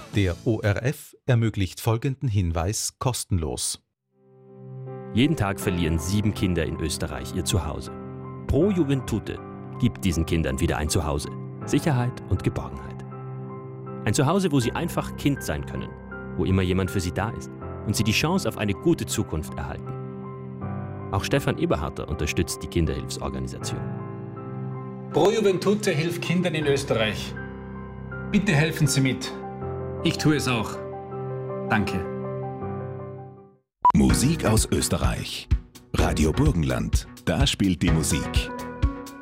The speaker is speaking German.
Der ORF ermöglicht folgenden Hinweis kostenlos. Jeden Tag verlieren 7 Kinder in Österreich ihr Zuhause. Pro Juventute gibt diesen Kindern wieder ein Zuhause, Sicherheit und Geborgenheit. Ein Zuhause, wo sie einfach Kind sein können, wo immer jemand für sie da ist und sie die Chance auf eine gute Zukunft erhalten. Auch Stefan Eberharter unterstützt die Kinderhilfsorganisation. Pro Juventute hilft Kindern in Österreich. Bitte helfen Sie mit. Ich tue es auch. Danke. Musik aus Österreich. Radio Burgenland. Da spielt die Musik.